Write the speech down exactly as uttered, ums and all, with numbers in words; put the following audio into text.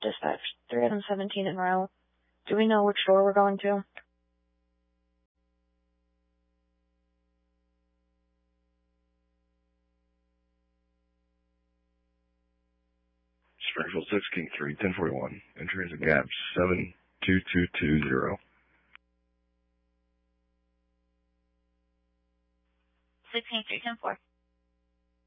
Dispatch, three M seventeen in Ryle. Do we know which door we're going to? Springfield six, King three, ten forty-one. Entry is a gap seven two two two zero. six, King three, ten four.